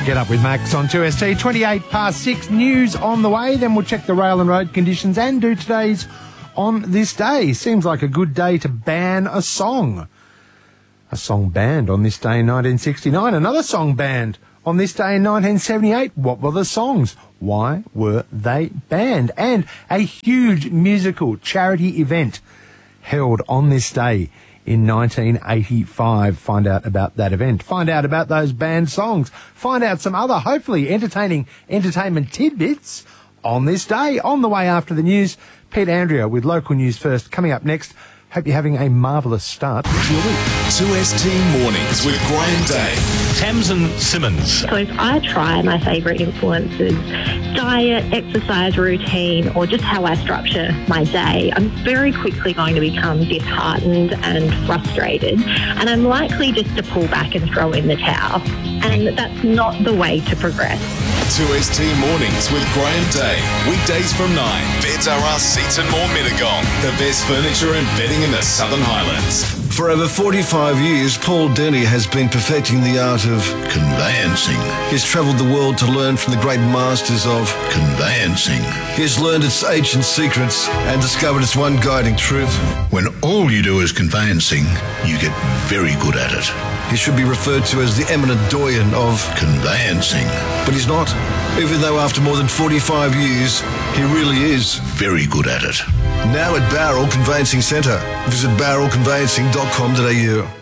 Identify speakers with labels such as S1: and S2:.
S1: Get up with Max on 2ST, 28 past 6, news on the way. Then we'll check the rail and road conditions and do today's On This Day. Seems like a good day to ban a song. A song banned on this day in 1969. Another song banned on this day in 1978. What were the songs? Why were they banned? And a huge musical charity event held on this day in 1985. Find out about that event. Find out about those banned songs. Find out some other, hopefully entertainment tidbits on this day. On the way after the news, Pete Andrea with local news first. Coming up next, hope you're having a marvellous start to your week.
S2: 2ST Mornings with Graham Day.
S3: Tamsin Simmons.
S4: So if I try my favourite influences, diet, exercise routine, or just how I structure my day, I'm very quickly going to become disheartened and frustrated, and I'm likely just to pull back and throw in the towel. And that's not the way to progress.
S2: 2ST Mornings with Graham Day. Weekdays from 9. Beds R Us Seats and More Mittagong. The best furniture and bedding in the Southern Highlands.
S5: For over 45 years, Paul Denny has been perfecting the art of conveyancing. He's travelled the world to learn from the great masters of conveyancing. He has learned its ancient secrets and discovered its one guiding truth.
S6: When all you do is conveyancing, you get very good at it.
S5: He should be referred to as the eminent doyen of
S6: conveyancing.
S5: But he's not, even though after more than 45 years, he really is
S6: very good at it.
S5: Now at Bowral Conveyancing Centre. Visit bowralconveyancing.com.au.